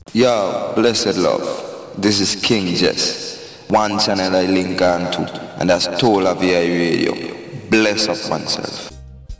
Yo, blessed love. This is King Jess. One channel I link on to, and that's Tola VI Radio. Bless up oneself.